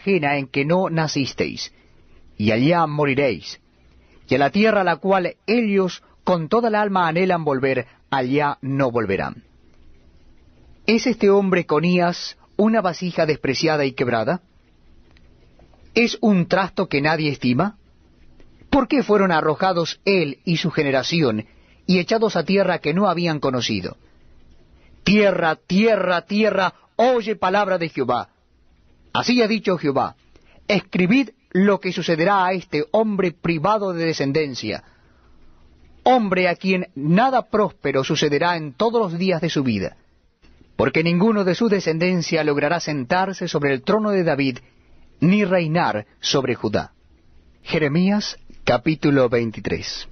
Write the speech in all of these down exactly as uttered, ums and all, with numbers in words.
ajena en que no nacisteis, y allá moriréis, y a la tierra a la cual ellos con toda el alma anhelan volver, allá no volverán. ¿Es este hombre Conías una vasija despreciada y quebrada? ¿Es un trasto que nadie estima? ¿Por qué fueron arrojados él y su generación, y echados a tierra que no habían conocido? Tierra, tierra, tierra, oye palabra de Jehová. Así ha dicho Jehová, escribid lo que sucederá a este hombre privado de descendencia, hombre a quien nada próspero sucederá en todos los días de su vida, porque ninguno de su descendencia logrará sentarse sobre el trono de David, ni reinar sobre Judá. Jeremías capítulo veintitrés.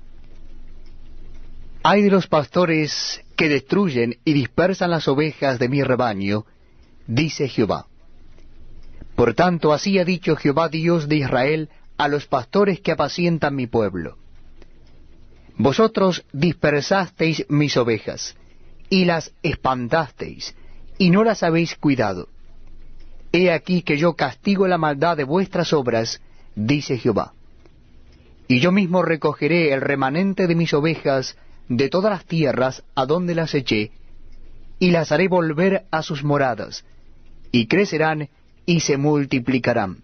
Ay de los pastores que destruyen y dispersan las ovejas de mi rebaño, dice Jehová. Por tanto, así ha dicho Jehová Dios de Israel a los pastores que apacientan mi pueblo. Vosotros dispersasteis mis ovejas, y las espantasteis, y no las habéis cuidado. He aquí que yo castigo la maldad de vuestras obras, dice Jehová. Y yo mismo recogeré el remanente de mis ovejas de todas las tierras a donde las eché, y las haré volver a sus moradas, y crecerán y se multiplicarán.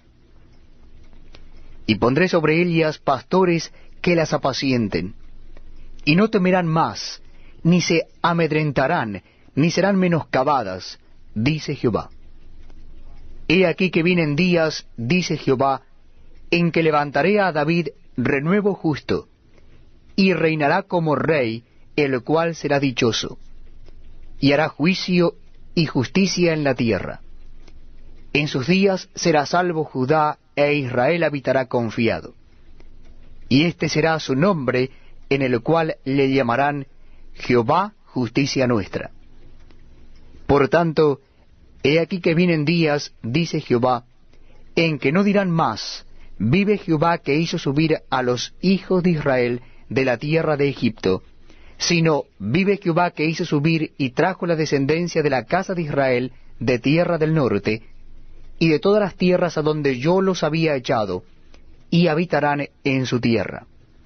Y pondré sobre ellas pastores que las apacienten, y no temerán más, ni se amedrentarán, ni serán menoscabadas, dice Jehová. He aquí que vienen días, dice Jehová, en que levantaré a David renuevo justo, y reinará como rey, el cual será dichoso, y hará juicio y justicia en la tierra. En sus días será salvo Judá, e Israel habitará confiado. Y este será su nombre, en el cual le llamarán Jehová, justicia nuestra. Por tanto, he aquí que vienen días, dice Jehová, en que no dirán más, vive Jehová que hizo subir a los hijos de Israel de la tierra de Egipto, sino vive Jehová que hizo subir y trajo la descendencia de la casa de Israel de tierra del norte, y de todas las tierras a donde yo los había echado, y habitarán en su tierra.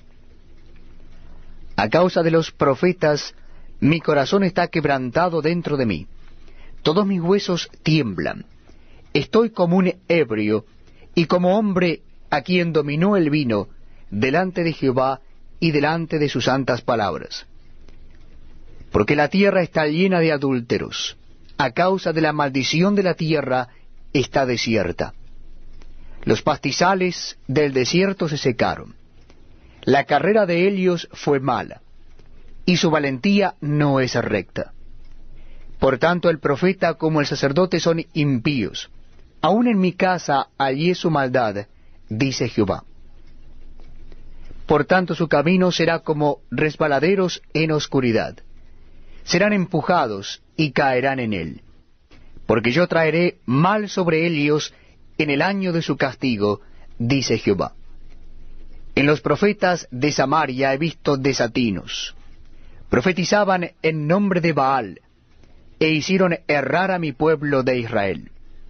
A causa de los profetas, mi corazón está quebrantado dentro de mí, todos mis huesos tiemblan, estoy como un ebrio, y como hombre a quien dominó el vino, delante de Jehová y delante de sus santas palabras. Porque la tierra está llena de adúlteros, a causa de la maldición de la tierra está desierta. Los pastizales del desierto se secaron. La carrera de ellos fue mala, y su valentía no es recta. Por tanto, el profeta como el sacerdote son impíos. Aun en mi casa hallé su maldad, dice Jehová. Por tanto, su camino será como resbaladeros en oscuridad. Serán empujados y caerán en él. Porque yo traeré mal sobre ellos en el año de su castigo, dice Jehová. En los profetas de Samaria he visto desatinos. Profetizaban en nombre de Baal, e hicieron errar a mi pueblo de Israel.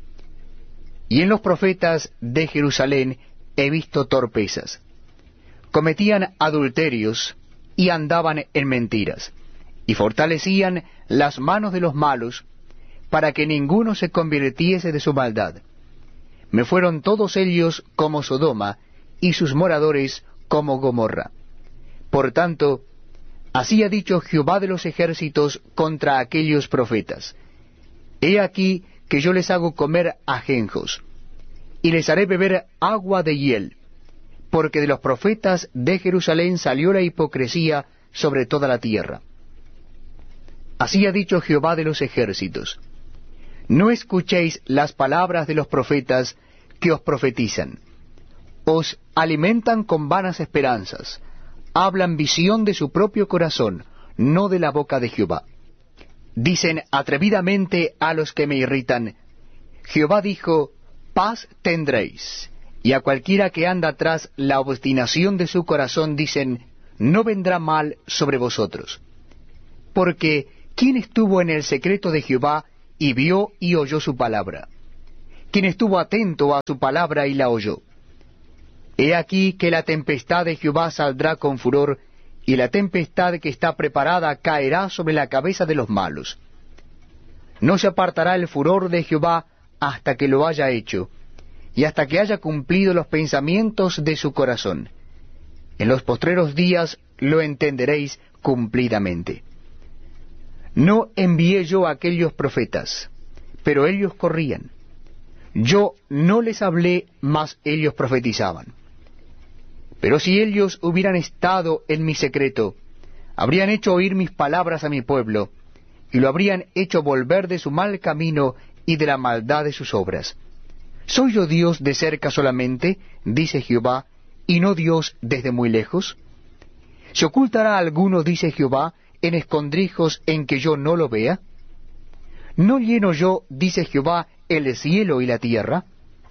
Y en los profetas de Jerusalén he visto torpezas. Cometían adulterios y andaban en mentiras, y fortalecían las manos de los malos, para que ninguno se convirtiese de su maldad. Me fueron todos ellos como Sodoma, y sus moradores como Gomorra. Por tanto, así ha dicho Jehová de los ejércitos contra aquellos profetas. He aquí que yo les hago comer ajenjos, y les haré beber agua de hiel, porque de los profetas de Jerusalén salió la hipocresía sobre toda la tierra. Así ha dicho Jehová de los ejércitos. No escuchéis las palabras de los profetas que os profetizan. Os alimentan con vanas esperanzas, hablan visión de su propio corazón, no de la boca de Jehová. Dicen atrevidamente a los que me irritan, Jehová dijo, paz tendréis. Y a cualquiera que anda tras la obstinación de su corazón dicen, no vendrá mal sobre vosotros. Porque, ¿quién estuvo en el secreto de Jehová y vio y oyó su palabra? quien estuvo atento a su palabra y la oyó. He aquí que la tempestad de Jehová saldrá con furor, y la tempestad que está preparada caerá sobre la cabeza de los malos. No se apartará el furor de Jehová hasta que lo haya hecho, y hasta que haya cumplido los pensamientos de su corazón. En los postreros días lo entenderéis cumplidamente. No envié yo a aquellos profetas, pero ellos corrían. Yo no les hablé, mas ellos profetizaban. Pero si ellos hubieran estado en mi secreto, habrían hecho oír mis palabras a mi pueblo, y lo habrían hecho volver de su mal camino y de la maldad de sus obras. ¿Soy yo Dios de cerca solamente, dice Jehová, y no Dios desde muy lejos? ¿Se ocultará alguno, dice Jehová, en escondrijos en que yo no lo vea? ¿No lleno yo, dice Jehová, el cielo y la tierra?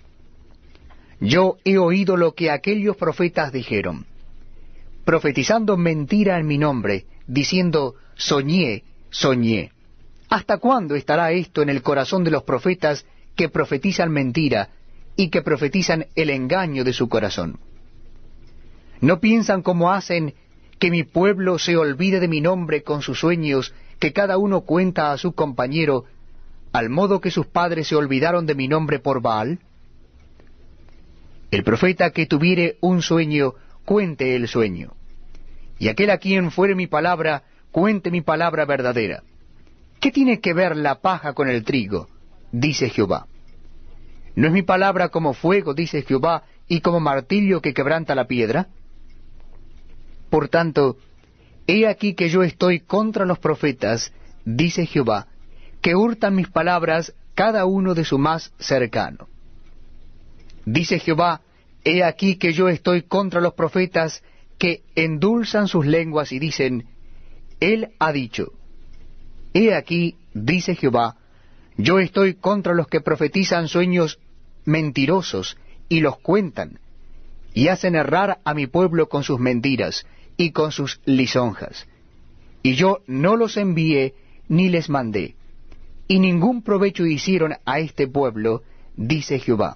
Yo he oído lo que aquellos profetas dijeron, profetizando mentira en mi nombre, diciendo, soñé, soñé. ¿Hasta cuándo estará esto en el corazón de los profetas que profetizan mentira y que profetizan el engaño de su corazón? ¿No piensan como hacen que mi pueblo se olvide de mi nombre con sus sueños, que cada uno cuenta a su compañero, al modo que sus padres se olvidaron de mi nombre por Baal? El profeta que tuviere un sueño, cuente el sueño. Y aquel a quien fuere mi palabra, cuente mi palabra verdadera. ¿Qué tiene que ver la paja con el trigo? Dice Jehová. ¿No es mi palabra como fuego, dice Jehová, y como martillo que quebranta la piedra? Por tanto, he aquí que yo estoy contra los profetas, dice Jehová, que hurtan mis palabras cada uno de su más cercano. Dice Jehová, he aquí que yo estoy contra los profetas que endulzan sus lenguas y dicen, Él ha dicho. He aquí, dice Jehová, yo estoy contra los que profetizan sueños mentirosos y los cuentan, y hacen errar a mi pueblo con sus mentiras y con sus lisonjas. Y yo no los envié ni les mandé, y ningún provecho hicieron a este pueblo, dice Jehová.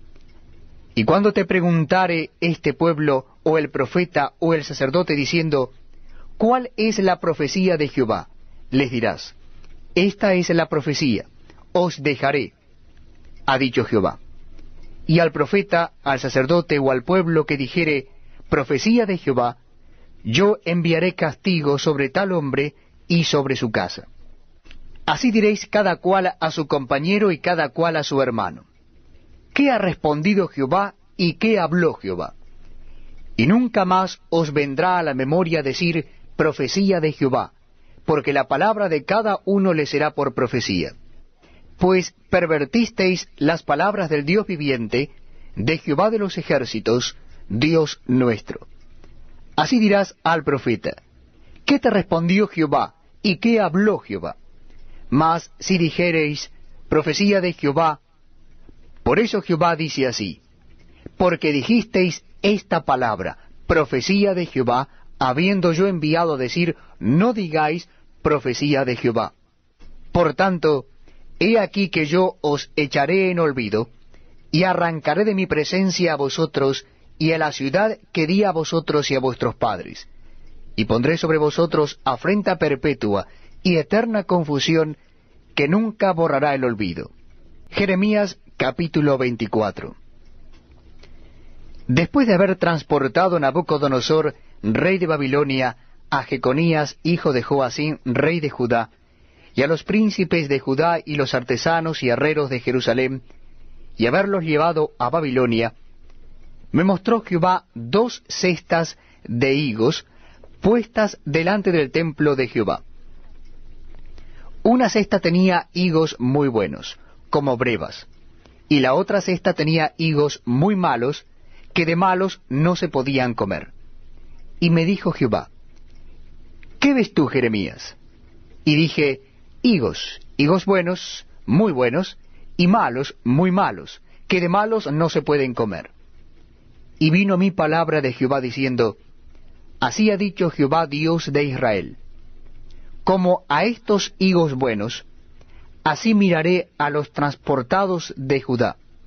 Y cuando te preguntare este pueblo, o el profeta, o el sacerdote, diciendo, ¿cuál es la profecía de Jehová?, les dirás, esta es la profecía, os dejaré, ha dicho Jehová. Y al profeta, al sacerdote, o al pueblo que dijere, profecía de Jehová, yo enviaré castigo sobre tal hombre y sobre su casa. Así diréis cada cual a su compañero y cada cual a su hermano. ¿Qué ha respondido Jehová y qué habló Jehová? Y nunca más os vendrá a la memoria decir profecía de Jehová, porque la palabra de cada uno le será por profecía. Pues pervertisteis las palabras del Dios viviente, de Jehová de los ejércitos, Dios nuestro. Así dirás al profeta, ¿qué te respondió Jehová y qué habló Jehová? Mas si dijereis, profecía de Jehová, por eso Jehová dice así, porque dijisteis esta palabra, profecía de Jehová, habiendo yo enviado a decir, no digáis profecía de Jehová. Por tanto, he aquí que yo os echaré en olvido, y arrancaré de mi presencia a vosotros, y a la ciudad que di a vosotros y a vuestros padres, y pondré sobre vosotros afrenta perpetua y eterna confusión, que nunca borrará el olvido. Jeremías capítulo veinticuatro. Después de haber transportado Nabucodonosor, rey de Babilonia, a Jeconías, hijo de Joacim, rey de Judá, y a los príncipes de Judá y los artesanos y herreros de Jerusalén, y haberlos llevado a Babilonia, me mostró Jehová dos cestas de higos puestas delante del templo de Jehová. Una cesta tenía higos muy buenos, como brevas, y la otra cesta tenía higos muy malos, que de malos no se podían comer. Y me dijo Jehová, ¿qué ves tú, Jeremías? Y dije, higos, higos buenos, muy buenos, y malos, muy malos, que de malos no se pueden comer. Y vino mi palabra de Jehová diciendo, así ha dicho Jehová Dios de Israel, como a estos higos buenos, así miraré a los transportados de Judá,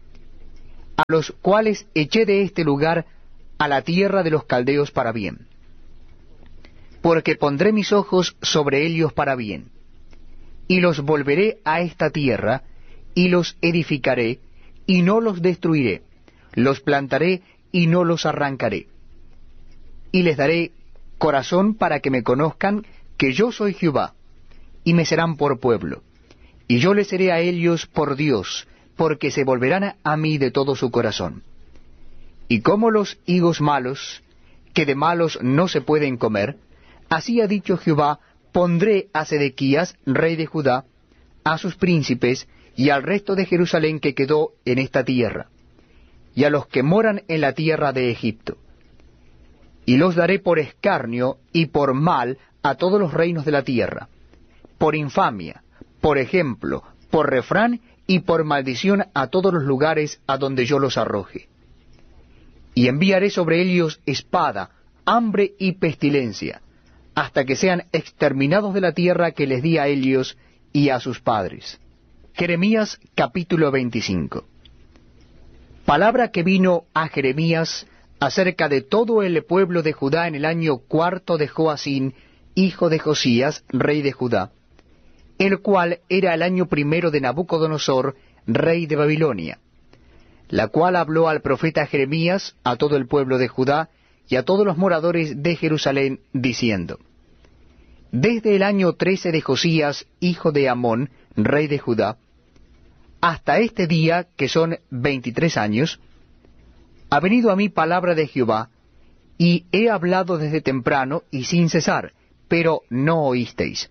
a los cuales eché de este lugar a la tierra de los caldeos para bien. Porque pondré mis ojos sobre ellos para bien, y los volveré a esta tierra, y los edificaré, y no los destruiré, los plantaré, y no los arrancaré. Y les daré corazón para que me conozcan que yo soy Jehová, y me serán por pueblo, y yo les seré a ellos por Dios, porque se volverán a mí de todo su corazón. Y como los higos malos, que de malos no se pueden comer, así ha dicho Jehová, pondré a Sedequías, rey de Judá, a sus príncipes, y al resto de Jerusalén que quedó en esta tierra, y a los que moran en la tierra de Egipto. Y los daré por escarnio y por mal a todos los reinos de la tierra, por infamia, por ejemplo, por refrán y por maldición a todos los lugares a donde yo los arroje. Y enviaré sobre ellos espada, hambre y pestilencia, hasta que sean exterminados de la tierra que les di a ellos y a sus padres. Jeremías capítulo veinticinco. Palabra que vino a Jeremías acerca de todo el pueblo de Judá en el año cuarto de Joacín, hijo de Josías, rey de Judá, el cual era el año primero de Nabucodonosor, rey de Babilonia, la cual habló al profeta Jeremías, a todo el pueblo de Judá, y a todos los moradores de Jerusalén, diciendo: Desde el año trece de Josías, hijo de Amón, rey de Judá, hasta este día, que son veintitrés años, ha venido a mí palabra de Jehová, y he hablado desde temprano y sin cesar, pero no oísteis.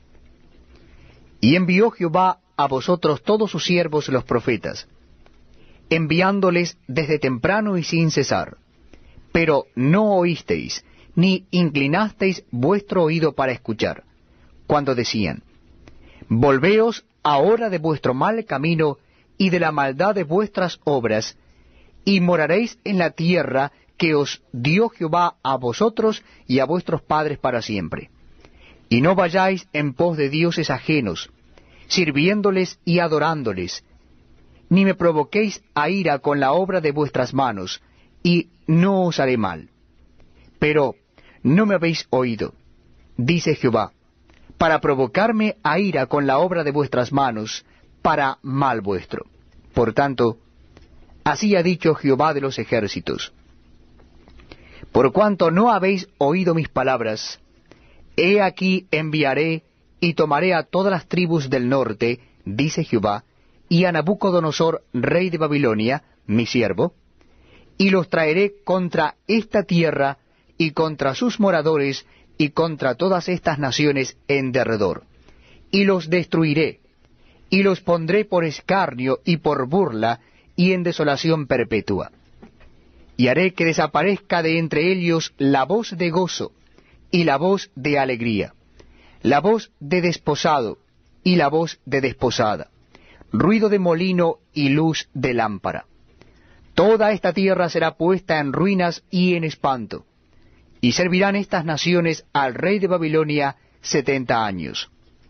Y envió Jehová a vosotros todos sus siervos los profetas, enviándoles desde temprano y sin cesar, pero no oísteis, ni inclinasteis vuestro oído para escuchar, cuando decían: Volveos ahora de vuestro mal camino y de la maldad de vuestras obras, y moraréis en la tierra que os dio Jehová a vosotros y a vuestros padres para siempre. Y no vayáis en pos de dioses ajenos, sirviéndoles y adorándoles, ni me provoquéis a ira con la obra de vuestras manos, y no os haré mal. Pero no me habéis oído, dice Jehová, para provocarme a ira con la obra de vuestras manos, para mal vuestro. Por tanto, así ha dicho Jehová de los ejércitos: Por cuanto no habéis oído mis palabras, he aquí enviaré y tomaré a todas las tribus del norte, dice Jehová, y a Nabucodonosor, rey de Babilonia, mi siervo, y los traeré contra esta tierra y contra sus moradores y contra todas estas naciones en derredor, y los destruiré, y los pondré por escarnio y por burla y en desolación perpetua. Y haré que desaparezca de entre ellos la voz de gozo y la voz de alegría, la voz de desposado y la voz de desposada, ruido de molino y luz de lámpara. Toda esta tierra será puesta en ruinas y en espanto, y servirán estas naciones al rey de Babilonia setenta años.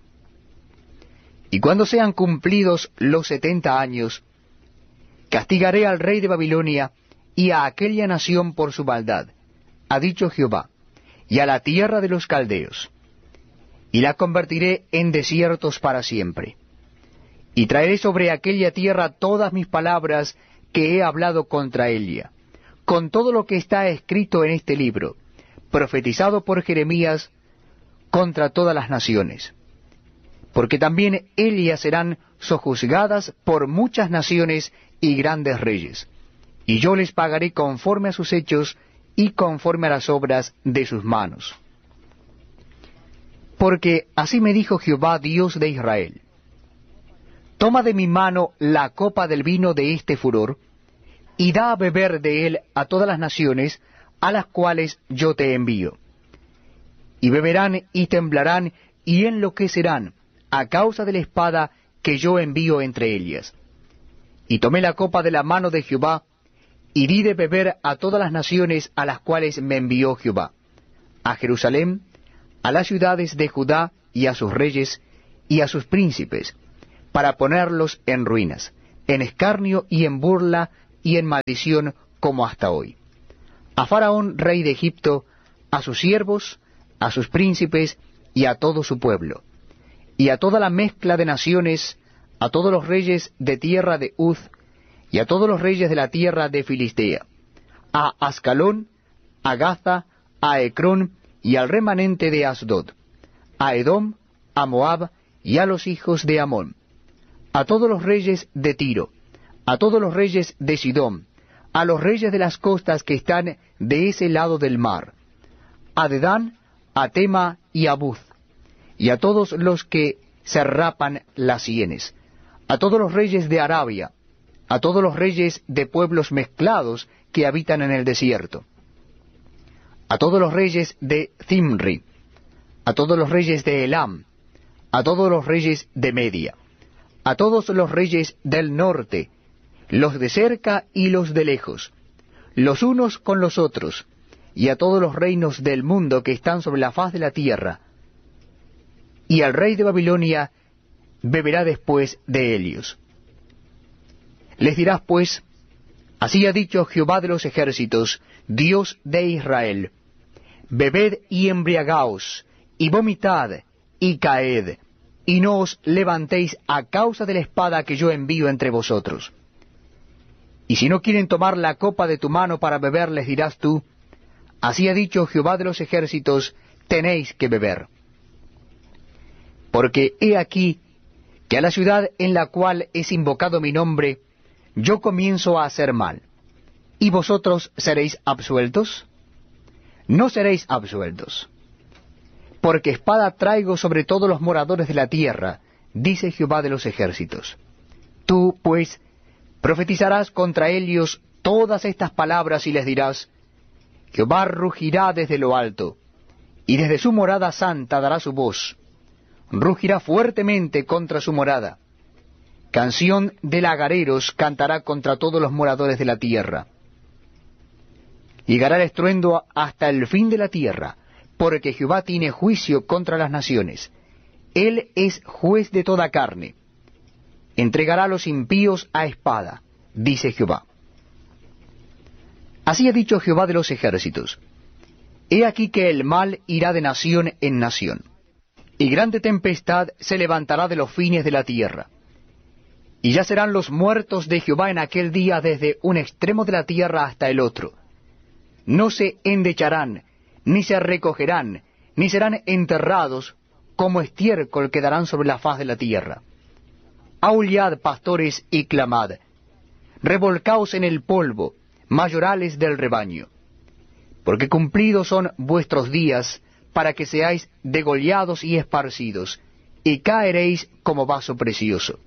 Y cuando sean cumplidos los setenta años, castigaré al rey de Babilonia y a aquella nación por su maldad, ha dicho Jehová, y a la tierra de los caldeos, y la convertiré en desiertos para siempre. Y traeré sobre aquella tierra todas mis palabras que he hablado contra ella, con todo lo que está escrito en este libro, profetizado por Jeremías contra todas las naciones. Porque también ellas serán sojuzgadas por muchas naciones y grandes reyes, y yo les pagaré conforme a sus hechos y conforme a las obras de sus manos. Porque así me dijo Jehová, Dios de Israel: Toma de mi mano la copa del vino de este furor, y da a beber de él a todas las naciones a las cuales yo te envío. Y beberán y temblarán y enloquecerán a causa de la espada que yo envío entre ellas. Y tomé la copa de la mano de Jehová, y di de beber a todas las naciones a las cuales me envió Jehová, a Jerusalén, a las ciudades de Judá y a sus reyes y a sus príncipes, para ponerlos en ruinas, en escarnio y en burla y en maldición como hasta hoy. A Faraón, rey de Egipto, a sus siervos, a sus príncipes y a todo su pueblo, y a toda la mezcla de naciones, a todos los reyes de tierra de Uz, y a todos los reyes de la tierra de Filistea, a Ascalón, a Gaza, a Ecrón, y al remanente de Asdod, a Edom, a Moab, y a los hijos de Amón, a todos los reyes de Tiro, a todos los reyes de Sidón, a los reyes de las costas que están de ese lado del mar, a Dedán, a Tema y a Buz, y a todos los que se rapan las sienes, a todos los reyes de Arabia, a todos los reyes de pueblos mezclados que habitan en el desierto, a todos los reyes de Zimri, a todos los reyes de Elam, a todos los reyes de Media, a todos los reyes del norte, los de cerca y los de lejos, los unos con los otros, y a todos los reinos del mundo que están sobre la faz de la tierra. Y al rey de Babilonia beberá después de ellos. Les dirás pues, así ha dicho Jehová de los ejércitos, Dios de Israel, bebed y embriagaos, y vomitad, y caed, y no os levantéis a causa de la espada que yo envío entre vosotros. Y si no quieren tomar la copa de tu mano para beber, les dirás tú, así ha dicho Jehová de los ejércitos, tenéis que beber. Porque he aquí que a la ciudad en la cual es invocado mi nombre, yo comienzo a hacer mal. ¿Y vosotros seréis absueltos? No seréis absueltos. Porque espada traigo sobre todos los moradores de la tierra, dice Jehová de los ejércitos. Tú, pues, profetizarás contra ellos todas estas palabras y les dirás, Jehová rugirá desde lo alto, y desde su morada santa dará su voz. Rugirá fuertemente contra su morada. Canción de lagareros cantará contra todos los moradores de la tierra. Llegará el estruendo hasta el fin de la tierra, porque Jehová tiene juicio contra las naciones. Él es juez de toda carne. Entregará a los impíos a espada, dice Jehová. Así ha dicho Jehová de los ejércitos. He aquí que el mal irá de nación en nación, y grande tempestad se levantará de los fines de la tierra. Y ya serán los muertos de Jehová en aquel día desde un extremo de la tierra hasta el otro. No se endecharán, ni se recogerán, ni serán enterrados, como estiércol quedarán sobre la faz de la tierra. Aullad, pastores, y clamad. Revolcaos en el polvo, mayorales del rebaño. Porque cumplidos son vuestros días, para que seáis degollados y esparcidos, y caeréis como vaso precioso.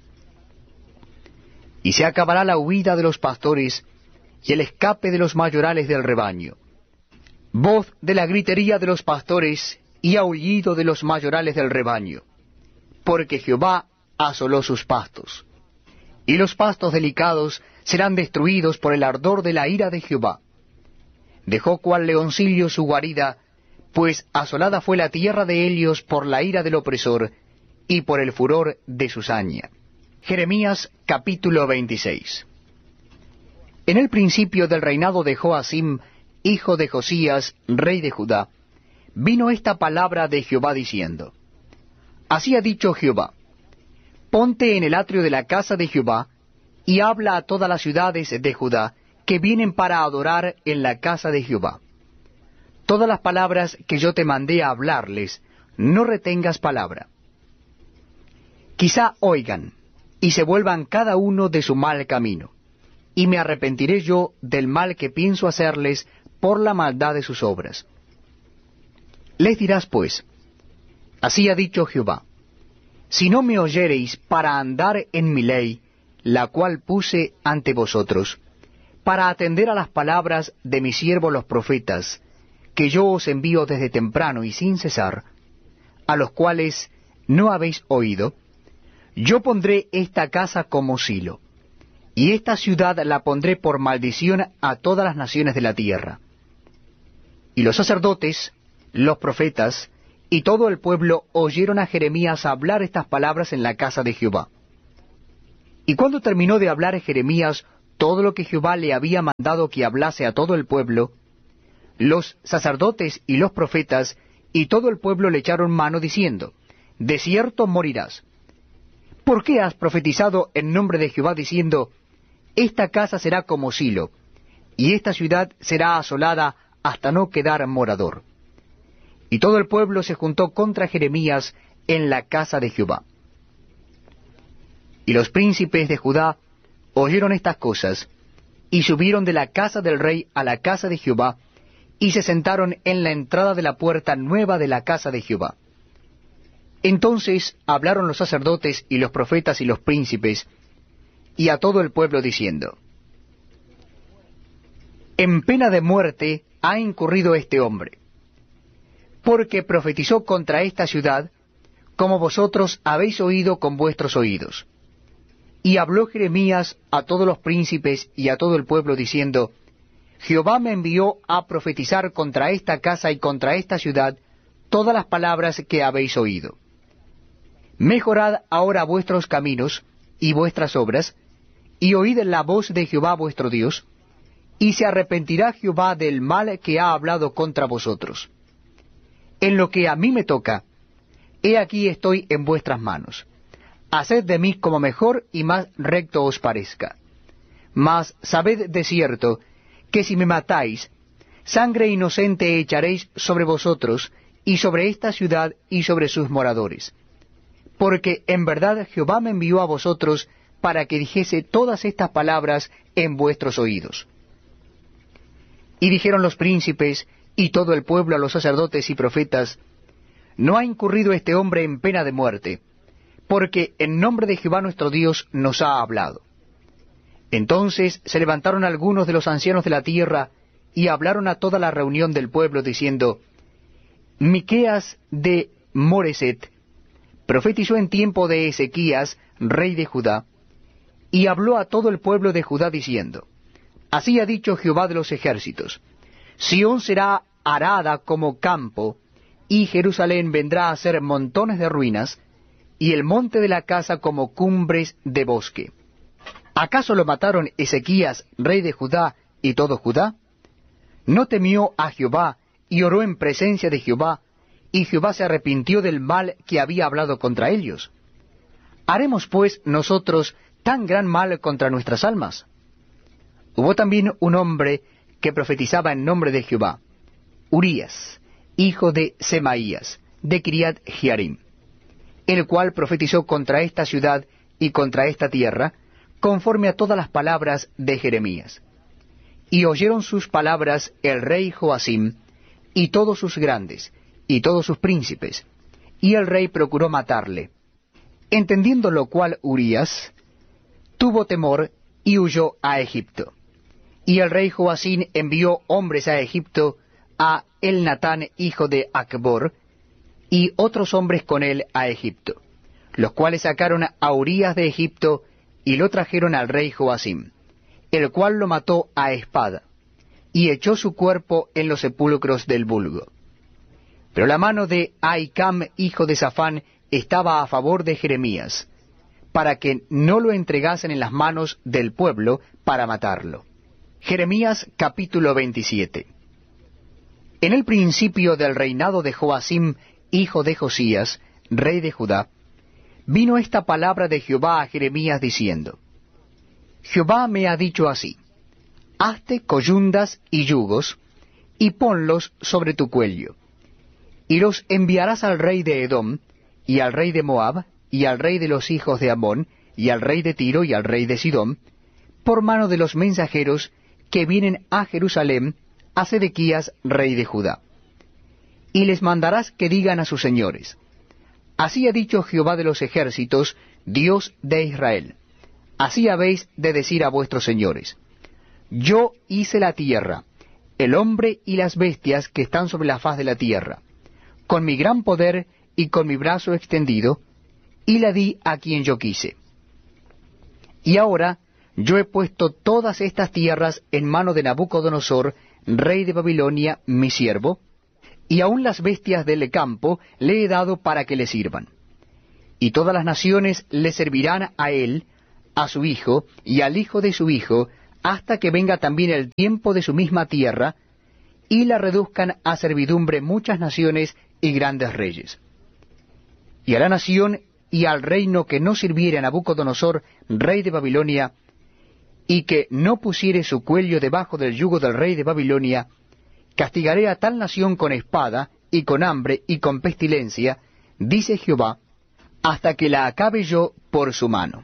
Y se acabará la huida de los pastores, y el escape de los mayorales del rebaño. Voz de la gritería de los pastores, y aullido de los mayorales del rebaño. Porque Jehová asoló sus pastos. Y los pastos delicados serán destruidos por el ardor de la ira de Jehová. Dejó cual leoncillo su guarida, pues asolada fue la tierra de ellos por la ira del opresor, y por el furor de su saña. Jeremías capítulo veintiséis. En el principio del reinado de Joacim, hijo de Josías, rey de Judá, vino esta palabra de Jehová diciendo, Así ha dicho Jehová, ponte en el atrio de la casa de Jehová, y habla a todas las ciudades de Judá, que vienen para adorar en la casa de Jehová. Todas las palabras que yo te mandé a hablarles, no retengas palabra. Quizá oigan, y se vuelvan cada uno de su mal camino, y me arrepentiré yo del mal que pienso hacerles por la maldad de sus obras. Les dirás pues, así ha dicho Jehová, si no me oyereis para andar en mi ley, la cual puse ante vosotros, para atender a las palabras de mis siervos los profetas, que yo os envío desde temprano y sin cesar, a los cuales no habéis oído, yo pondré esta casa como silo, y esta ciudad la pondré por maldición a todas las naciones de la tierra. Y los sacerdotes, los profetas, y todo el pueblo oyeron a Jeremías hablar estas palabras en la casa de Jehová. Y cuando terminó de hablar Jeremías todo lo que Jehová le había mandado que hablase a todo el pueblo, los sacerdotes y los profetas y todo el pueblo le echaron mano diciendo, de cierto morirás. ¿Por qué has profetizado en nombre de Jehová diciendo, esta casa será como Silo, y esta ciudad será asolada hasta no quedar morador? Y todo el pueblo se juntó contra Jeremías en la casa de Jehová. Y los príncipes de Judá oyeron estas cosas, y subieron de la casa del rey a la casa de Jehová, y se sentaron en la entrada de la puerta nueva de la casa de Jehová. Entonces hablaron los sacerdotes y los profetas y los príncipes, y a todo el pueblo diciendo, en pena de muerte ha incurrido este hombre, porque profetizó contra esta ciudad, como vosotros habéis oído con vuestros oídos. Y habló Jeremías a todos los príncipes y a todo el pueblo, diciendo, Jehová me envió a profetizar contra esta casa y contra esta ciudad todas las palabras que habéis oído. Mejorad ahora vuestros caminos y vuestras obras, y oíd la voz de Jehová vuestro Dios, y se arrepentirá Jehová del mal que ha hablado contra vosotros. En lo que a mí me toca, he aquí estoy en vuestras manos. Haced de mí como mejor y más recto os parezca. Mas sabed de cierto que si me matáis, sangre inocente echaréis sobre vosotros, y sobre esta ciudad y sobre sus moradores. Porque en verdad Jehová me envió a vosotros para que dijese todas estas palabras en vuestros oídos. Y dijeron los príncipes y todo el pueblo a los sacerdotes y profetas, no ha incurrido este hombre en pena de muerte, porque en nombre de Jehová nuestro Dios nos ha hablado. Entonces se levantaron algunos de los ancianos de la tierra y hablaron a toda la reunión del pueblo, diciendo, Miqueas de Moreset profetizó en tiempo de Ezequías, rey de Judá, y habló a todo el pueblo de Judá, diciendo, Así ha dicho Jehová de los ejércitos, Sión será arada como campo, y Jerusalén vendrá a ser montones de ruinas, y el monte de la casa como cumbres de bosque. ¿Acaso lo mataron Ezequías, rey de Judá, y todo Judá? ¿No temió a Jehová, y oró en presencia de Jehová, y Jehová se arrepintió del mal que había hablado contra ellos? ¿Haremos pues nosotros tan gran mal contra nuestras almas? Hubo también un hombre que profetizaba en nombre de Jehová, Urías, hijo de Semaías, de Kiriat Jearim, el cual profetizó contra esta ciudad y contra esta tierra, conforme a todas las palabras de Jeremías. Y oyeron sus palabras el rey Joacim, y todos sus grandes, y todos sus príncipes, y el rey procuró matarle. Entendiendo lo cual Urías tuvo temor y huyó a Egipto. Y el rey Joacim envió hombres a Egipto, a Elnatán, hijo de Acbor, y otros hombres con él a Egipto, los cuales sacaron a Urías de Egipto, y lo trajeron al rey Joacim, el cual lo mató a espada, y echó su cuerpo en los sepulcros del vulgo. Pero la mano de Ahicam, hijo de Safán, estaba a favor de Jeremías, para que no lo entregasen en las manos del pueblo para matarlo. Jeremías capítulo veintisiete. En el principio del reinado de Joacim, hijo de Josías, rey de Judá, vino esta palabra de Jehová a Jeremías diciendo, Jehová me ha dicho así, hazte coyundas y yugos, y ponlos sobre tu cuello, y los enviarás al rey de Edom, y al rey de Moab, y al rey de los hijos de Amón, y al rey de Tiro, y al rey de Sidón, por mano de los mensajeros que vienen a Jerusalén, a Sedequías, rey de Judá. Y les mandarás que digan a sus señores, así ha dicho Jehová de los ejércitos, Dios de Israel, así habéis de decir a vuestros señores, yo hice la tierra, el hombre y las bestias que están sobre la faz de la tierra, con mi gran poder y con mi brazo extendido, y la di a quien yo quise. Y ahora yo he puesto todas estas tierras en mano de Nabucodonosor, rey de Babilonia, mi siervo, y aun las bestias del campo le he dado para que le sirvan. Y todas las naciones le servirán a él, a su hijo, y al hijo de su hijo, hasta que venga también el tiempo de su misma tierra, y la reduzcan a servidumbre muchas naciones y grandes reyes. Y a la nación y al reino que no sirviere a Nabucodonosor, rey de Babilonia, y que no pusiere su cuello debajo del yugo del rey de Babilonia, castigaré a tal nación con espada, y con hambre, y con pestilencia, dice Jehová, hasta que la acabe yo por su mano.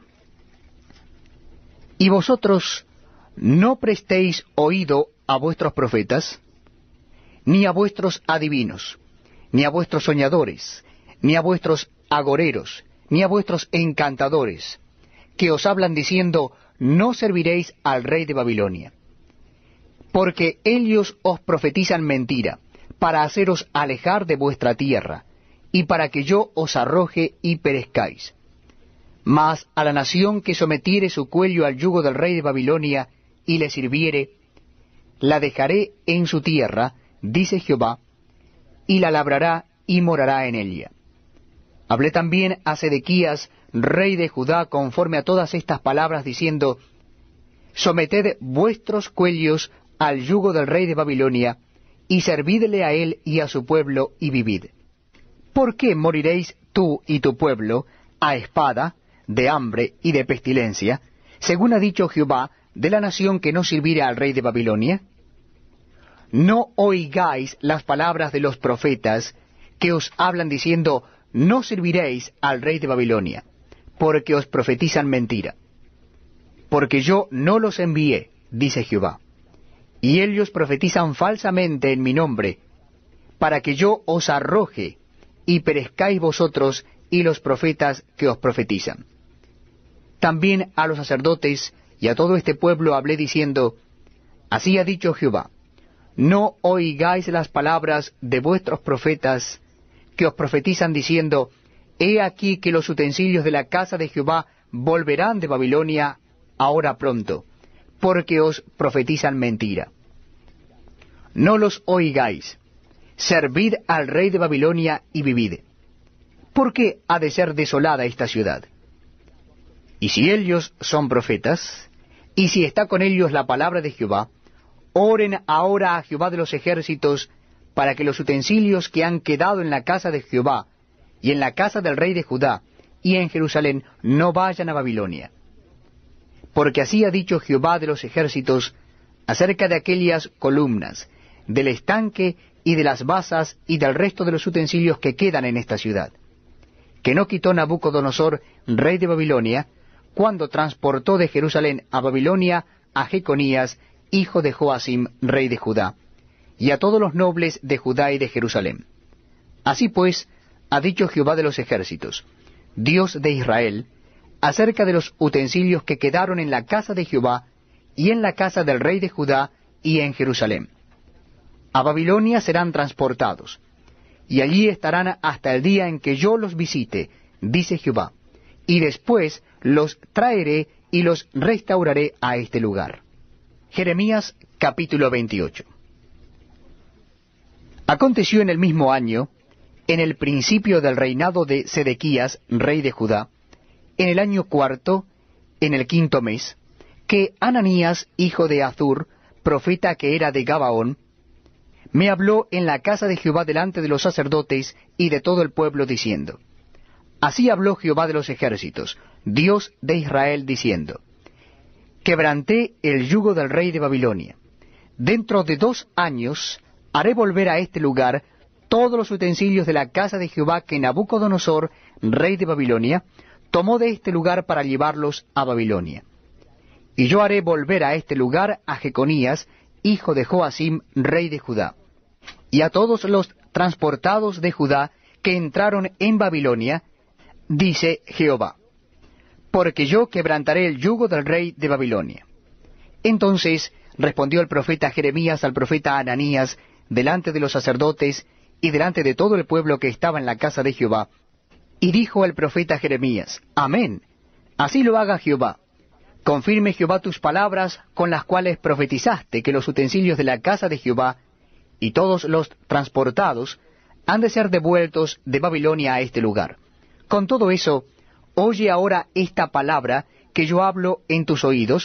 Y vosotros no prestéis oído a vuestros profetas, ni a vuestros adivinos, ni a vuestros soñadores, ni a vuestros agoreros, ni a vuestros encantadores, que os hablan diciendo, no serviréis al rey de Babilonia. Porque ellos os profetizan mentira, para haceros alejar de vuestra tierra, y para que yo os arroje y perezcáis. Mas a la nación que sometiere su cuello al yugo del rey de Babilonia, y le sirviere, la dejaré en su tierra, dice Jehová, y la labrará y morará en ella. Hablé también a Sedequías, rey de Judá, conforme a todas estas palabras, diciendo, someted vuestros cuellos al yugo del rey de Babilonia, y servidle a él y a su pueblo, y vivid. ¿Por qué moriréis tú y tu pueblo a espada, de hambre y de pestilencia, según ha dicho Jehová, de la nación que no sirviere al rey de Babilonia? No oigáis las palabras de los profetas que os hablan diciendo, no serviréis al rey de Babilonia, porque os profetizan mentira. Porque yo no los envié, dice Jehová, y ellos profetizan falsamente en mi nombre, para que yo os arroje y perezcáis vosotros y los profetas que os profetizan. También a los sacerdotes y a todo este pueblo hablé diciendo, así ha dicho Jehová, no oigáis las palabras de vuestros profetas que os profetizan diciendo, he aquí que los utensilios de la casa de Jehová volverán de Babilonia ahora pronto, porque os profetizan mentira. No los oigáis, servid al rey de Babilonia y vivid. ¿Por qué ha de ser desolada esta ciudad? Y si ellos son profetas, y si está con ellos la palabra de Jehová, oren ahora a Jehová de los ejércitos, para que los utensilios que han quedado en la casa de Jehová, y en la casa del rey de Judá, y en Jerusalén, no vayan a Babilonia. Porque así ha dicho Jehová de los ejércitos, acerca de aquellas columnas, del estanque y de las basas y del resto de los utensilios que quedan en esta ciudad, que no quitó Nabucodonosor, rey de Babilonia, cuando transportó de Jerusalén a Babilonia a Jeconías, hijo de Joacim, rey de Judá, y a todos los nobles de Judá y de Jerusalén. Así pues, ha dicho Jehová de los ejércitos, Dios de Israel, acerca de los utensilios que quedaron en la casa de Jehová, y en la casa del rey de Judá, y en Jerusalén. A Babilonia serán transportados, y allí estarán hasta el día en que yo los visite, dice Jehová, y después los traeré y los restauraré a este lugar. Jeremías capítulo veintiocho. Aconteció en el mismo año, en el principio del reinado de Sedequías, rey de Judá, en el año cuarto, en el quinto mes, que Ananías, hijo de Azur, profeta que era de Gabaón, me habló en la casa de Jehová delante de los sacerdotes y de todo el pueblo, diciendo, así habló Jehová de los ejércitos, Dios de Israel, diciendo, quebranté el yugo del rey de Babilonia. Dentro de dos años haré volver a este lugar todos los utensilios de la casa de Jehová que Nabucodonosor, rey de Babilonia, tomó de este lugar para llevarlos a Babilonia. Y yo haré volver a este lugar a Jeconías, hijo de Joacim, rey de Judá, y a todos los transportados de Judá que entraron en Babilonia, dice Jehová, porque yo quebrantaré el yugo del rey de Babilonia. Entonces respondió el profeta Jeremías al profeta Ananías delante de los sacerdotes y delante de todo el pueblo que estaba en la casa de Jehová, y dijo el profeta Jeremías, amén, así lo haga Jehová. Confirme Jehová tus palabras con las cuales profetizaste que los utensilios de la casa de Jehová y todos los transportados han de ser devueltos de Babilonia a este lugar. Con todo eso, oye ahora esta palabra que yo hablo en tus oídos,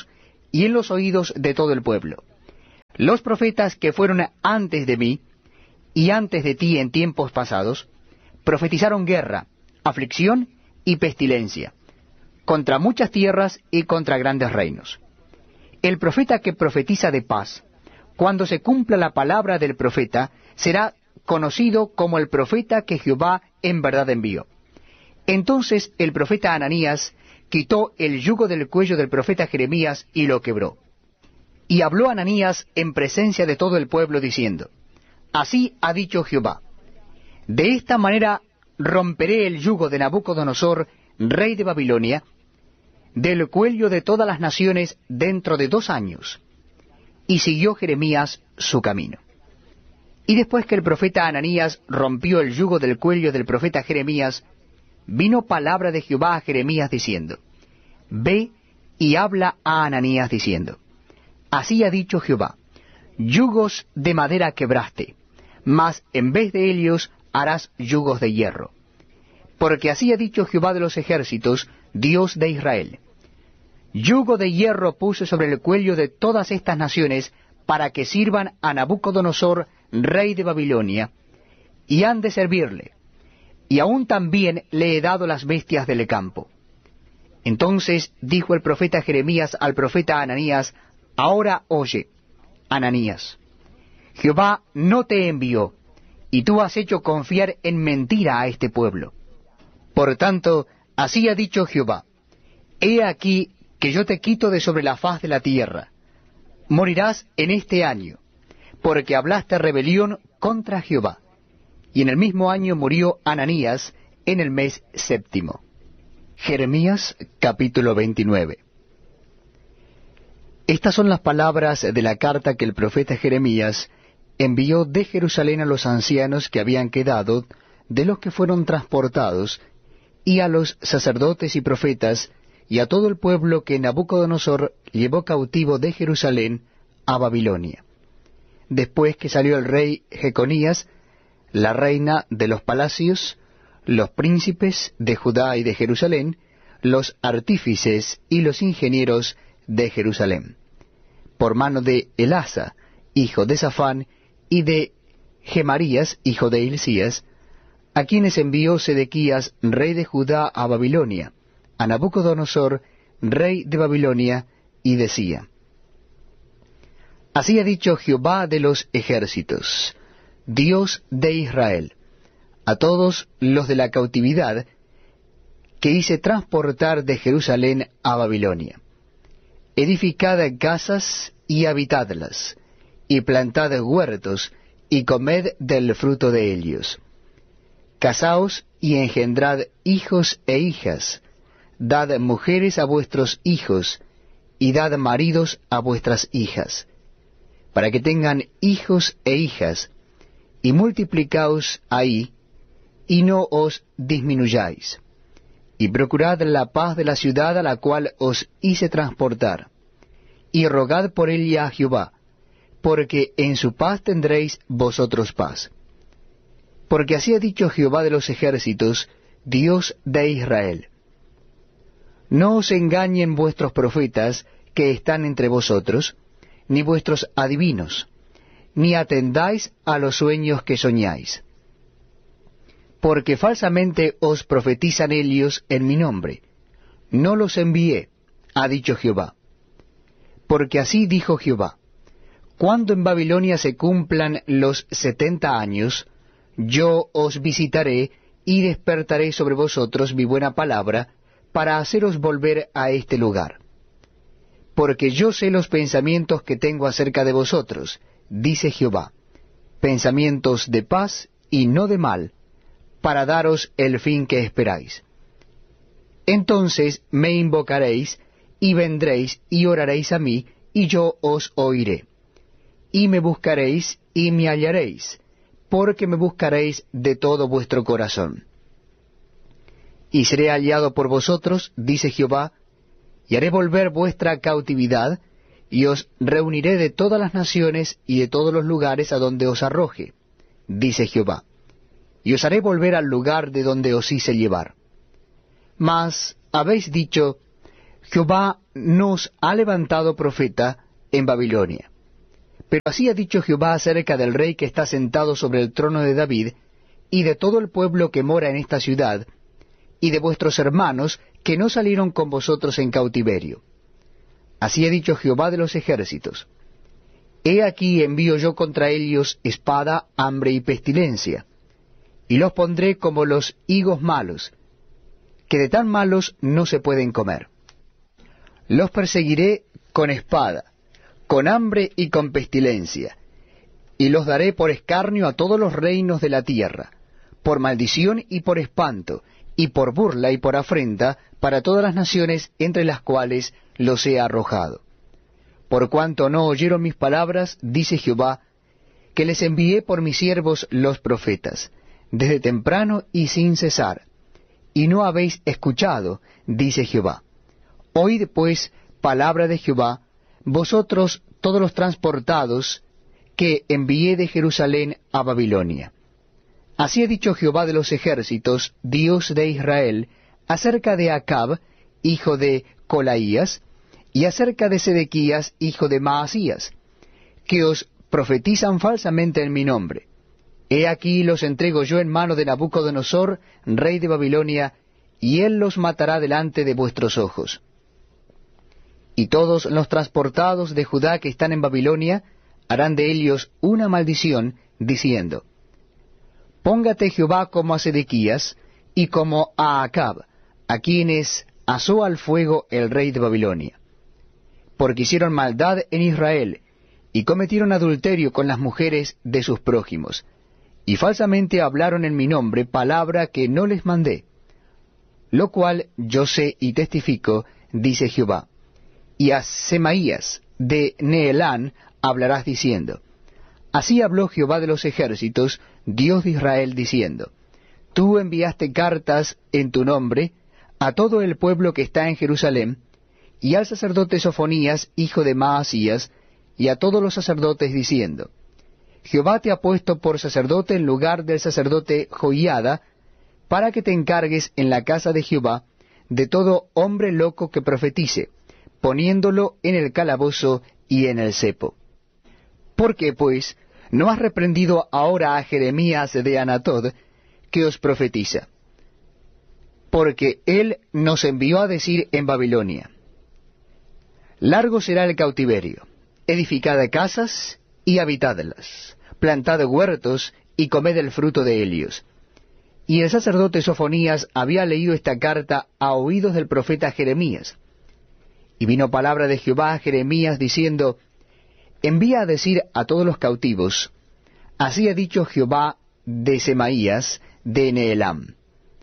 y en los oídos de todo el pueblo. Los profetas que fueron antes de mí y antes de ti en tiempos pasados, profetizaron guerra, aflicción y pestilencia, contra muchas tierras y contra grandes reinos. El profeta que profetiza de paz, cuando se cumpla la palabra del profeta, será conocido como el profeta que Jehová en verdad envió. Entonces el profeta Ananías quitó el yugo del cuello del profeta Jeremías y lo quebró. Y habló Ananías en presencia de todo el pueblo diciendo, Así ha dicho Jehová, de esta manera romperé el yugo de Nabucodonosor, rey de Babilonia, del cuello de todas las naciones dentro de dos años. Y siguió Jeremías su camino. Y después que el profeta Ananías rompió el yugo del cuello del profeta Jeremías, vino palabra de Jehová a Jeremías diciendo, Ve y habla a Ananías diciendo, Así ha dicho Jehová, yugos de madera quebraste, mas en vez de ellos harás yugos de hierro. Porque así ha dicho Jehová de los ejércitos, Dios de Israel, yugo de hierro puse sobre el cuello de todas estas naciones para que sirvan a Nabucodonosor, rey de Babilonia, y han de servirle, y aún también le he dado las bestias del campo. Entonces dijo el profeta Jeremías al profeta Ananías, Ahora oye, Ananías, Jehová no te envió, y tú has hecho confiar en mentira a este pueblo. Por tanto, así ha dicho Jehová, He aquí que yo te quito de sobre la faz de la tierra. Morirás en este año, porque hablaste rebelión contra Jehová. Y en el mismo año murió Ananías en el mes séptimo. Jeremías capítulo veintinueve. Estas son las palabras de la carta que el profeta Jeremías envió de Jerusalén a los ancianos que habían quedado, de los que fueron transportados, y a los sacerdotes y profetas, y a todo el pueblo que Nabucodonosor llevó cautivo de Jerusalén a Babilonia. Después que salió el rey Jeconías, la reina de los palacios, los príncipes de Judá y de Jerusalén, los artífices y los ingenieros de Jerusalén, por mano de Elasa, hijo de Safán, y de Gemarías, hijo de Hilcías, a quienes envió Sedequías, rey de Judá, a Babilonia, a Nabucodonosor, rey de Babilonia, y decía, Así ha dicho Jehová de los ejércitos, Dios de Israel, a todos los de la cautividad que hice transportar de Jerusalén a Babilonia. Edificad casas y habitadlas, y plantad huertos, y comed del fruto de ellos. Casaos y engendrad hijos e hijas, dad mujeres a vuestros hijos, y dad maridos a vuestras hijas, para que tengan hijos e hijas, y multiplicaos ahí, y no os disminuyáis. Y procurad la paz de la ciudad a la cual os hice transportar, y rogad por ella a Jehová, porque en su paz tendréis vosotros paz. Porque así ha dicho Jehová de los ejércitos, Dios de Israel, No os engañen vuestros profetas que están entre vosotros, ni vuestros adivinos, ni atendáis a los sueños que soñáis. Porque falsamente os profetizan ellos en mi nombre. No los envié, ha dicho Jehová. Porque así dijo Jehová, cuando en Babilonia se cumplan los setenta años, yo os visitaré y despertaré sobre vosotros mi buena palabra, para haceros volver a este lugar. Porque yo sé los pensamientos que tengo acerca de vosotros, dice Jehová, pensamientos de paz y no de mal, para daros el fin que esperáis. Entonces me invocaréis, y vendréis y oraréis a mí, y yo os oiré. Y me buscaréis, y me hallaréis, porque me buscaréis de todo vuestro corazón. Y seré hallado por vosotros, dice Jehová, y haré volver vuestra cautividad, y os reuniré de todas las naciones y de todos los lugares a donde os arroje, dice Jehová, y os haré volver al lugar de donde os hice llevar. Mas habéis dicho, Jehová nos ha levantado profeta en Babilonia. Pero así ha dicho Jehová acerca del rey que está sentado sobre el trono de David, y de todo el pueblo que mora en esta ciudad, y de vuestros hermanos que no salieron con vosotros en cautiverio. Así ha dicho Jehová de los ejércitos: He aquí envío yo contra ellos espada, hambre y pestilencia, y los pondré como los higos malos, que de tan malos no se pueden comer. Los perseguiré con espada, con hambre y con pestilencia, y los daré por escarnio a todos los reinos de la tierra, por maldición y por espanto, y por burla y por afrenta para todas las naciones entre las cuales los he arrojado. Por cuanto no oyeron mis palabras, dice Jehová, que les envié por mis siervos los profetas, desde temprano y sin cesar, y no habéis escuchado, dice Jehová. Oíd pues palabra de Jehová, vosotros todos los transportados que envié de Jerusalén a Babilonia. Así ha dicho Jehová de los ejércitos, Dios de Israel, acerca de Acab, hijo de Colaías, y acerca de Sedequías, hijo de Maasías, que os profetizan falsamente en mi nombre. He aquí los entrego yo en mano de Nabucodonosor, rey de Babilonia, y él los matará delante de vuestros ojos. Y todos los transportados de Judá que están en Babilonia harán de ellos una maldición, diciendo: Póngate Jehová como a Sedequías y como a Acab, a quienes asó al fuego el rey de Babilonia. Porque hicieron maldad en Israel, y cometieron adulterio con las mujeres de sus prójimos, y falsamente hablaron en mi nombre palabra que no les mandé. Lo cual yo sé y testifico, dice Jehová. Y a Semaías de Neelán hablarás diciendo: Así habló Jehová de los ejércitos, Dios de Israel, diciendo: Tú enviaste cartas en tu nombre a todo el pueblo que está en Jerusalén, y al sacerdote Sofonías, hijo de Maasías, y a todos los sacerdotes, diciendo: Jehová te ha puesto por sacerdote en lugar del sacerdote Joiada, para que te encargues en la casa de Jehová de todo hombre loco que profetice, poniéndolo en el calabozo y en el cepo. ¿Por qué, pues, no has reprendido ahora a Jeremías de Anatod, que os profetiza? Porque él nos envió a decir en Babilonia: Largo será el cautiverio, edificad casas y habitadlas, plantad huertos y comed el fruto de ellos. Y el sacerdote Sofonías había leído esta carta a oídos del profeta Jeremías. Y vino palabra de Jehová a Jeremías diciendo: Envía a decir a todos los cautivos: Así ha dicho Jehová de Semaías de Neelam.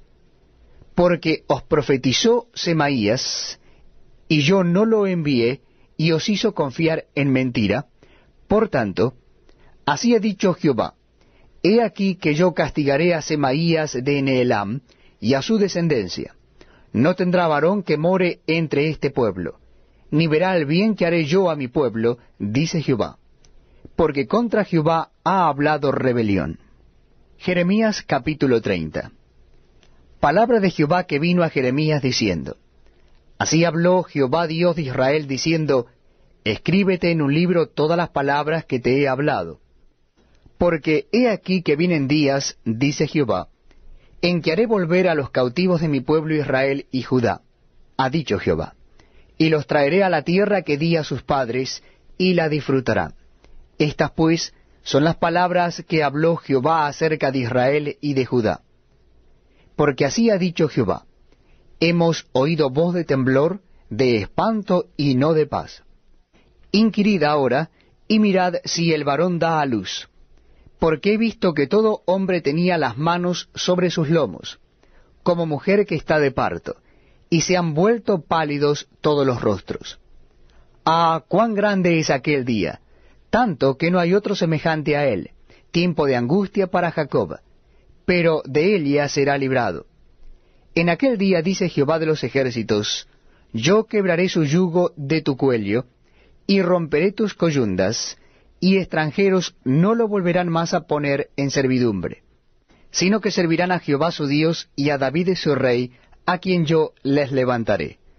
Porque os profetizó Semaías, y yo no lo envié, y os hizo confiar en mentira. Por tanto, así ha dicho Jehová: He aquí que yo castigaré a Semaías de Neelam, y a su descendencia. No tendrá varón que more entre este pueblo, ni verá el bien que haré yo a mi pueblo, dice Jehová. Porque contra Jehová ha hablado rebelión. Jeremías capítulo treinta. Palabra de Jehová que vino a Jeremías diciendo: Así habló Jehová Dios de Israel diciendo: Escríbete en un libro todas las palabras que te he hablado. Porque he aquí que vienen días, dice Jehová, en que haré volver a los cautivos de mi pueblo Israel y Judá, ha dicho Jehová, y los traeré a la tierra que di a sus padres, y la disfrutarán. Estas pues son las palabras que habló Jehová acerca de Israel y de Judá. Porque así ha dicho Jehová: Hemos oído voz de temblor, de espanto y no de paz. Inquirid ahora, y mirad si el varón da a luz. Porque he visto que todo hombre tenía las manos sobre sus lomos, como mujer que está de parto, y se han vuelto pálidos todos los rostros. Ah, cuán grande es aquel día, tanto que no hay otro semejante a él, tiempo de angustia para Jacob, pero de Elia será librado. En aquel día, dice Jehová de los ejércitos, yo quebraré su yugo de tu cuello, y romperé tus coyundas, y extranjeros no lo volverán más a poner en servidumbre, sino que servirán a Jehová su Dios y a David su rey, a quien yo les levantaré.